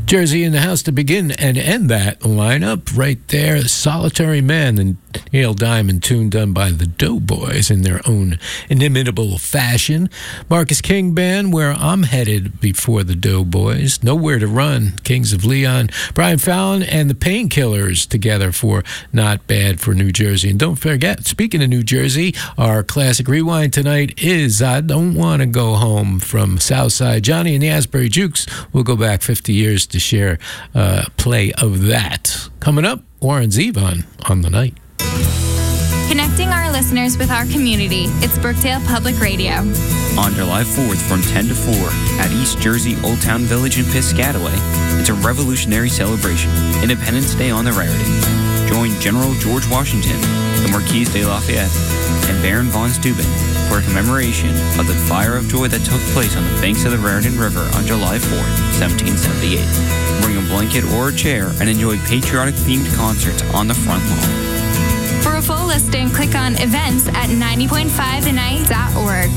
Jersey in the house to begin and end that lineup right there. Solitary Man, the Neil Diamond tune done by the Doughboys in their own inimitable fashion. Marcus King Band, Where I'm Headed before the Doughboys. Nowhere to Run, Kings of Leon. Brian Fallon and the Painkillers together for Not Bad for New Jersey. And don't forget, speaking of New Jersey, our classic rewind tonight is I Don't Want to Go Home from Southside. Johnny and the Asbury Jukes will go back 50 years to share play of that. Coming up, Warren Zevon on the night. Connecting our listeners with our community, it's Brookdale Public Radio. On July 4th from 10 to 4 at East Jersey Old Town Village in Piscataway, it's a revolutionary celebration, Independence Day on the Raritan. Join General George Washington, the Marquis de Lafayette, and Baron von Steuben for a commemoration of the Fire of Joy that took place on the banks of the Raritan River on July 4th, 1778. Bring a blanket or a chair and enjoy patriotic-themed concerts on the front lawn. For a full listing, click on events at 90.5thenight.org.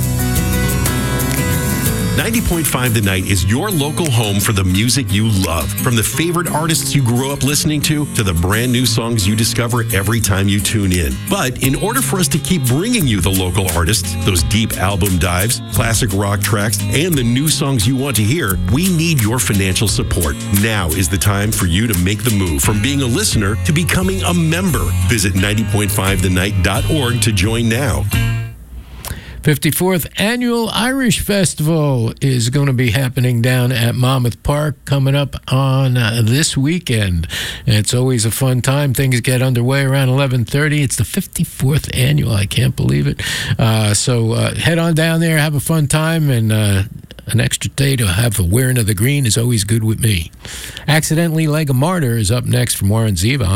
90.5 The Night is your local home for the music you love. From the favorite artists you grew up listening to the brand new songs you discover every time you tune in. But in order for us to keep bringing you the local artists, those deep album dives, classic rock tracks, and the new songs you want to hear, we need your financial support. Now is the time for you to make the move from being a listener to becoming a member. Visit 90.5thenight.org to join now. 54th Annual Irish Festival is going to be happening down at Monmouth Park coming up on this weekend. It's always a fun time. Things get underway around 11:30. It's the 54th Annual. I can't believe it. So head on down there, have a fun time, and an extra day to have a wearing of the green is always good with me. Accidentally Like a Martyr is up next from Warren Zevon.